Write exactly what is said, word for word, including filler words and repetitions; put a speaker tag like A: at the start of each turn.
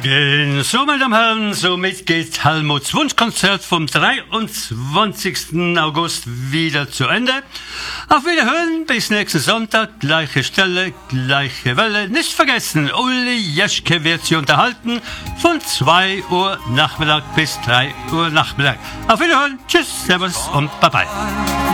A: Morgen. So, meine Damen und Herren, somit geht Helmuts Wunschkonzert vom dreiundzwanzigsten August wieder zu Ende. Auf Wiederhören, bis nächsten Sonntag, gleiche Stelle, gleiche Welle. Nicht vergessen, Uli Jeschke wird Sie unterhalten von zwei Uhr Nachmittag bis drei Uhr Nachmittag. Auf Wiederhören, tschüss, servus und bye bye.